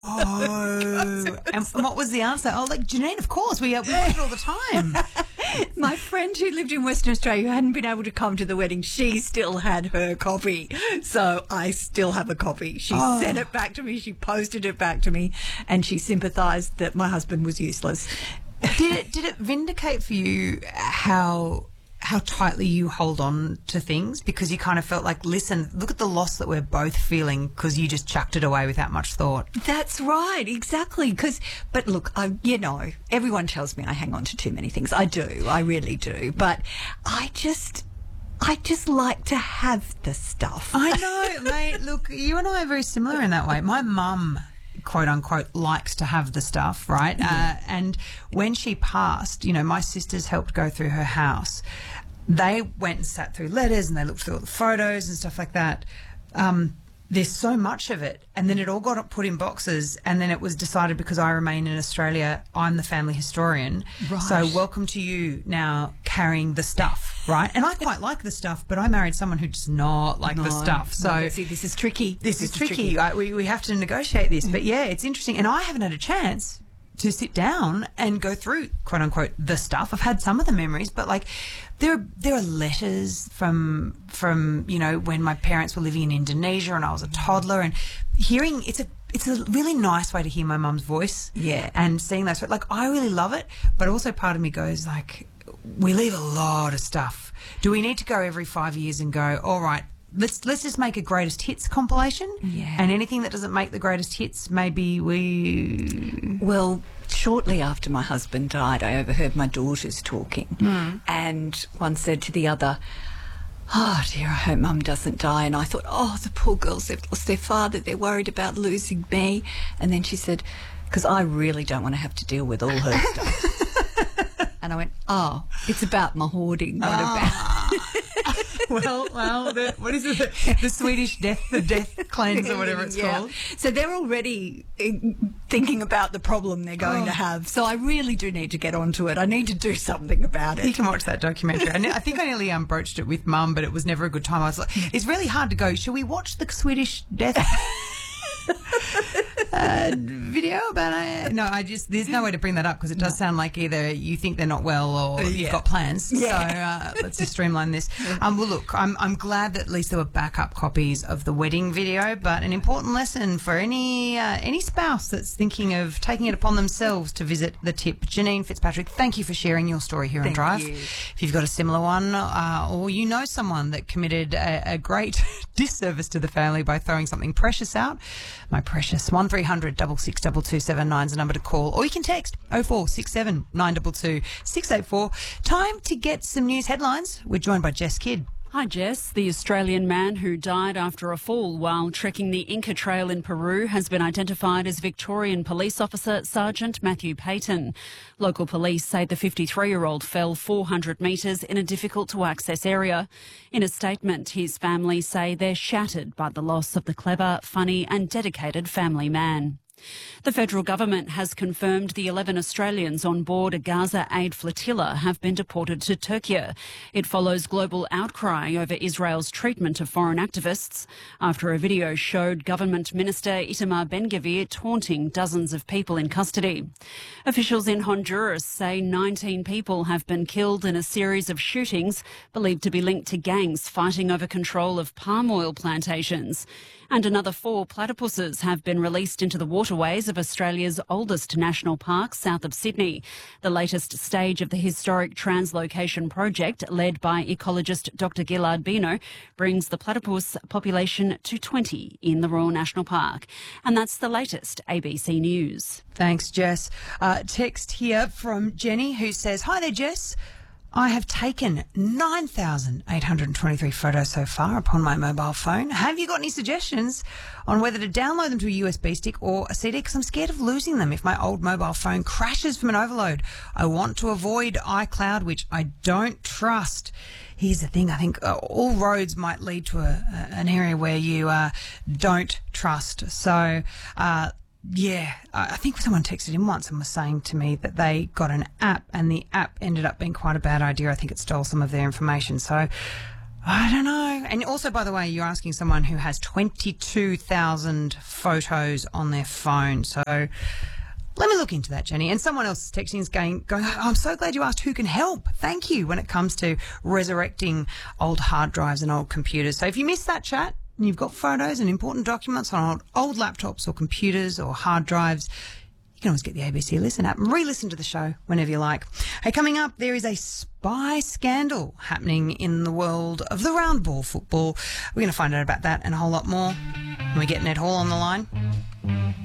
Oh, and what was the answer? Oh, like, Janine, of course, we watch it all the time. My friend who lived in Western Australia, who hadn't been able to come to the wedding, she still had her copy. So I still have a copy. She sent it back to me. She posted it back to me, and she sympathised that my husband was useless. Did it vindicate for you how tightly you hold on to things, because you kind of felt like, listen, look at the loss that we're both feeling because you just chucked it away without much thought? That's right, exactly. But look, everyone tells me I hang on to too many things. I do, I really do. But I just like to have the stuff. I know, mate. Look, you and I are very similar in that way. My mum, quote unquote, likes to have the stuff, right? And when she passed, my sisters helped go through her house. They went and sat through letters and they looked through all the photos and stuff like that. There's so much of it, and then it all got put in boxes, and then it was decided, because I remain in Australia, I'm the family historian. Right. So welcome to you now carrying the stuff, right? And I quite like the stuff, but I married someone who does not like the stuff. So see, this is tricky. This is tricky. We have to negotiate this. But yeah, it's interesting. And I haven't had a chance to sit down and go through, quote unquote, the stuff. I've had some of the memories, but like there are letters from when my parents were living in Indonesia and I was a toddler, and hearing it's a really nice way to hear my mum's voice. Yeah. And seeing those, like, I really love it, but also part of me goes like, we leave a lot of stuff. Do we need to go every 5 years and go, all right, let's just make a greatest hits compilation? Yeah. And anything that doesn't make the greatest hits, maybe we... Well, shortly after my husband died, I overheard my daughters talking, and one said to the other, "Oh dear, I hope Mum doesn't die." And I thought, oh, the poor girls, they've lost their father, they're worried about losing me. And then she said, because I really don't want to have to deal with all her stuff. And I went, oh, it's about my hoarding, not about... Well, what is it? The Swedish death cleanse or whatever it's called. So they're already thinking about the problem they're going to have. So I really do need to get onto it. I need to do something about it. You can watch that documentary. I think I nearly broached it with Mum, but it was never a good time. I was like, it's really hard to go, shall we watch the Swedish death video about it? No, there's no way to bring that up, because it does sound like either you think they're not well or you've got plans. Yeah. So let's just streamline this. Well, look, I'm glad that at least there were backup copies of the wedding video, but an important lesson for any spouse that's thinking of taking it upon themselves to visit the tip. Janine Fitzpatrick, thank you for sharing your story here on Drive. You. If you've got a similar one, or you know someone that committed a great disservice to the family by throwing something precious out, my precious 1300 662 is the number to call, or you can text 0467 922 684. Time to get some news headlines. We're joined by Jess Kidd. Hi Jess. The Australian man who died after a fall while trekking the Inca Trail in Peru has been identified as Victorian police officer Sergeant Matthew Payton. Local police say the 53-year-old fell 400 metres in a difficult-to-access area. In a statement, his family say they're shattered by the loss of the clever, funny and dedicated family man. The federal government has confirmed the 11 Australians on board a Gaza aid flotilla have been deported to Turkey. It follows global outcry over Israel's treatment of foreign activists after a video showed Government Minister Itamar Ben-Gvir taunting dozens of people in custody. Officials in Honduras say 19 people have been killed in a series of shootings believed to be linked to gangs fighting over control of palm oil plantations. And another 4 platypuses have been released into the waterways of Australia's oldest national park south of Sydney. The latest stage of the historic translocation project, led by ecologist Dr. Gillard Bino, brings the platypus population to 20 in the Royal National Park. And that's the latest ABC News. Thanks, Jess. Text here from Jenny, who says, "Hi there, Jess. I have taken 9,823 photos so far upon my mobile phone. Have you got any suggestions on whether to download them to a USB stick or a CD? Because I'm scared of losing them if my old mobile phone crashes from an overload. I want to avoid iCloud, which I don't trust." Here's the thing. I think all roads might lead to an area where you don't trust. So, yeah, I think someone texted in once and was saying to me that they got an app and the app ended up being quite a bad idea. I think it stole some of their information. So I don't know. And also, by the way, you're asking someone who has 22,000 photos on their phone. So let me look into that, Jenny. And someone else is texting is going, oh, I'm so glad you asked who can help. Thank you when it comes to resurrecting old hard drives and old computers. So if you missed that chat and you've got photos and important documents on old laptops or computers or hard drives, you can always get the ABC Listen app and re-listen to the show whenever you like. Hey, coming up, there is a spy scandal happening in the world of the round ball football. We're going to find out about that and a whole lot more when we get Ned Hall on the line.